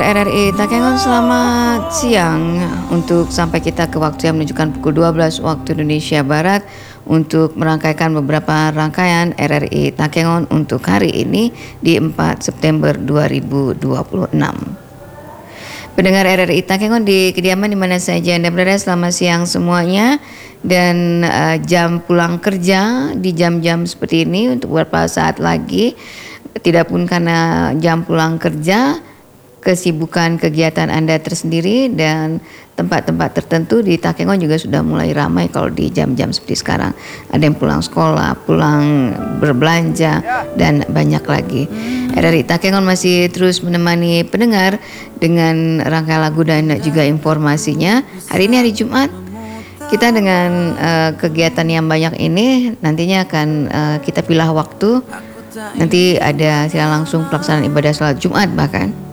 RRI Takengon, selamat siang. Untuk sampai kita ke waktu yang menunjukkan pukul 12 waktu Indonesia Barat untuk merangkaikan beberapa rangkaian RRI Takengon untuk hari ini di 4 September 2026. Pendengar RRI Takengon di kediaman di mana saja Anda berada, selamat siang semuanya. Dan jam pulang kerja di jam-jam seperti ini untuk beberapa saat lagi, tidak pun karena jam pulang kerja, kesibukan kegiatan Anda tersendiri dan tempat-tempat tertentu di Takengon juga sudah mulai ramai kalau di jam-jam seperti sekarang. Ada yang pulang sekolah, pulang berbelanja, dan banyak lagi. RRI Takengon masih terus menemani pendengar dengan rangkaian lagu dan juga informasinya. Hari ini hari Jumat, kita dengan kegiatan yang banyak ini nantinya akan kita pilih waktu. Nanti ada siaran langsung pelaksanaan ibadah salat Jumat bahkan.